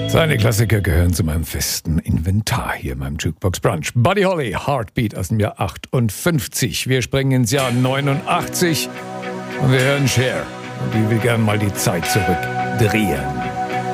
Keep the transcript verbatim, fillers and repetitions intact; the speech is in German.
Seine Klassiker gehören zu meinem festen Inventar hier in meinem Jukebox Brunch. Buddy Holly, Heartbeat aus dem Jahr achtundfünfzig. Wir springen ins Jahr neunundachtzig und wir hören Cher. Und die will gern mal die Zeit zurückdrehen.